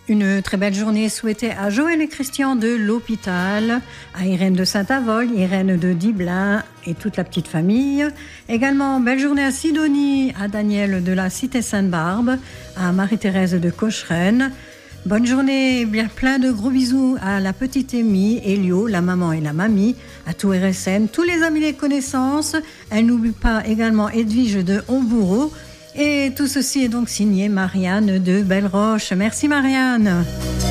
Une très belle journée souhaitée à Joël et Christian de l'hôpital, à Irène de Saint-Avold, Irène de Diblin et toute la petite famille. Également, belle journée à Sidonie, à Daniel de la Cité Sainte-Barbe, à Marie-Thérèse de Cocheren. Bonne journée, bien plein de gros bisous à la petite Amy, Elio, la maman et la mamie, à tout RSN, tous les amis et connaissances. Elle n'oublie pas également Edwige de Hombourg. Et tout ceci est donc signé Marianne de Belleroche. Merci Marianne.